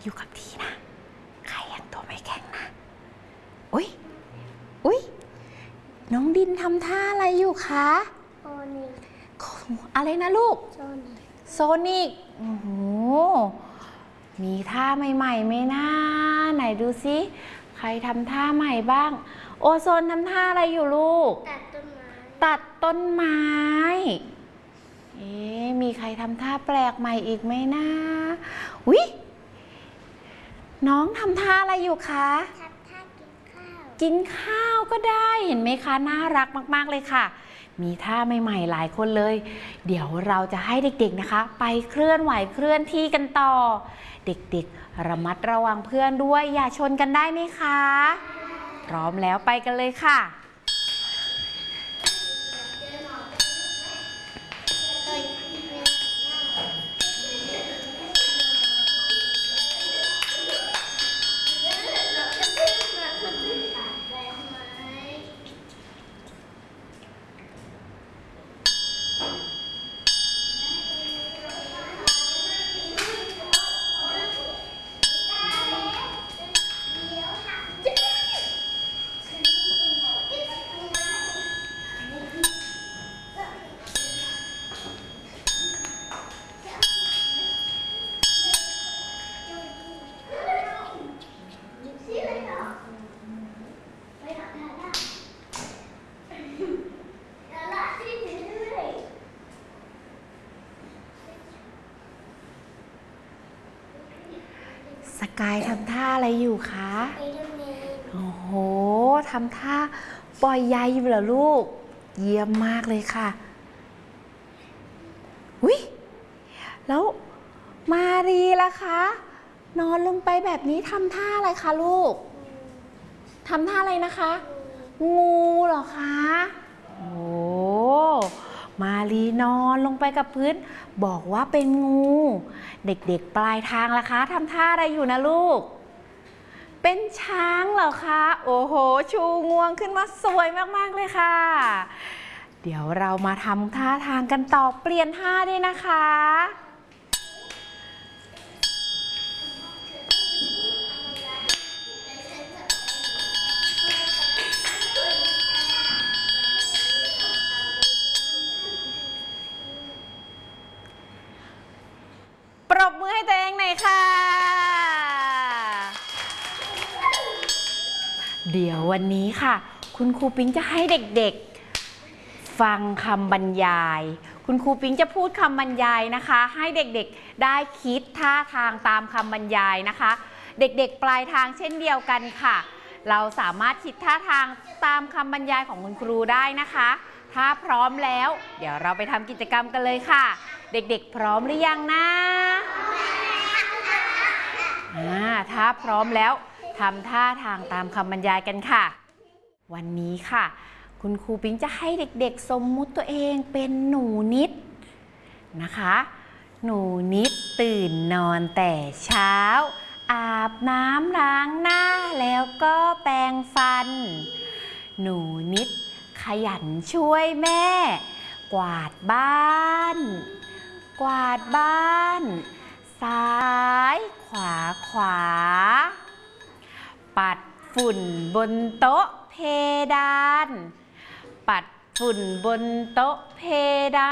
อยู่กับที่นะใครยังตัวไม่แข็งนะอุ๊ยน้องดินทำท่าอะไรอยู่คะโซนิกอะไรนะลูกโซนิกโอ้โหมีท่าใหม่ๆไหมนะไหนดูซิใครทำท่าใหม่บ้างโอโซนทำท่าอะไรอยู่ลูกตัดต้นไม้มีใครทำท่าแปลกใหม่อีกไหมนะอุ๊ยน้องทำท่าอะไรอยู่คะทำท่ากินข้าวก็ได้เห็นไหมคะน่ารักมากๆเลยค่ะมีท่าใหม่ๆหลายคนเลยเดี๋ยวเราจะให้เด็กๆนะคะไปเคลื่อนไหวเคลื่อนที่กันต่อเด็กๆระมัดระวังเพื่อนด้วยอย่าชนกันได้ไหมคะพร้อมแล้วไปกันเลยค่ะสกายทำท่าอะไรอยู่คะโอ้โหทำท่าปล่อยใยอยู่เหรอลูกเยี่ยมมากเลยค่ะอุ๊ยแล้วมารีล่ะคะนอนลงไปแบบนี้ทำท่าอะไรคะลูกทำท่าอะไรนะคะงูเหรอคะโอ้มารีนอนลงไปกับพื้นบอกว่าเป็นงูเด็กๆปลายทางล่ะคะทำท่าอะไรอยู่นะลูกเป็นช้างเหรอคะโอ้โหชูงวงขึ้นมาสวยมากๆเลยค่ะเดี๋ยวเรามาทำท่าทางกันต่อเปลี่ยนท่าด้วยนะคะปรบมือให้ตัวเองหน่อยค่ะเดี๋ยววันนี้ค่ะคุณครูปิ๊งจะให้เด็กๆฟังคำบรรยายคุณครูปิ๊งจะพูดคำบรรยายนะคะให้เด็กๆได้คิดท่าทางตามคำบรรยายนะคะเด็กๆปลายทางเช่นเดียวกันค่ะเราสามารถคิดท่าทางตามคำบรรยายของคุณครูได้นะคะถ้าพร้อมแล้วเดี๋ยวเราไปทำกิจกรรมกันเลยค่ะเด็กๆพร้อมหรือยังนะถ้าพร้อมแล้วทำท่าทางตามคำบรรยายกันค่ะวันนี้ค่ะคุณครูปิ๊งจะให้เด็กๆสมมุติตัวเองเป็นหนูนิดนะคะหนูนิดตื่นนอนแต่เช้าอาบน้ำล้างหน้าแล้วก็แปรงฟันหนูนิดขยันช่วยแม่กวาดบ้านซ้ายขวาปัดฝุ่นบนโต๊ะเพดานปัดฝุ่นบนโต๊ะเพดาน